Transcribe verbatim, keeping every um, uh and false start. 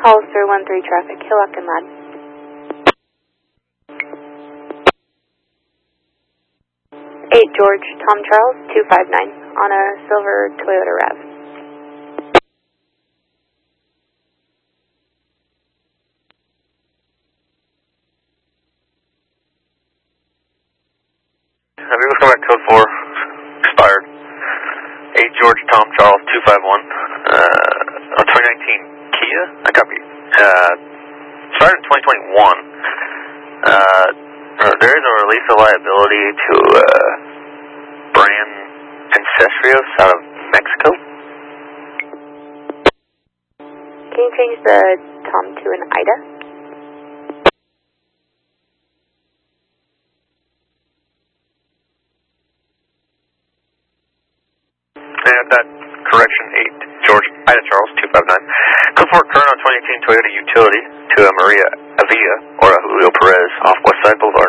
Hollister one three traffic, Hillock and Ladd. eight George, Tom Charles, two five nine, on a silver Toyota RAV. Have you come back code four, expired. eight George, Tom Charles, two five one, uh, on twenty nineteen Kia, I copy. Uh, started in twenty twenty-one. Uh, there is a release of liability to, uh, brand Ancestrios out of Mexico. Can you change the Tom to an Ida? And that correction, eight George, Ida Charles, two five nine. Code four, current on twenty eighteen Toyota Utility to a Maria Avila or a Julio Perez off West Side Boulevard.